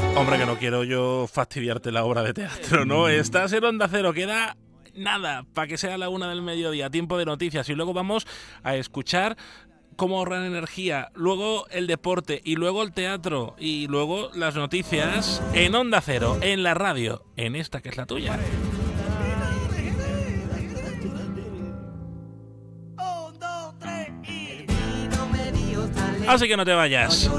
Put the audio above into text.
Hombre, que no quiero yo fastidiarte la obra de teatro, ¿no? Estás en Onda Cero, queda nada para que sea la 1 del mediodía, tiempo de noticias, y luego vamos a escuchar cómo ahorrar energía, luego el deporte, y luego el teatro, y luego las noticias en Onda Cero, en la radio, en esta que es la tuya. Así que no te vayas.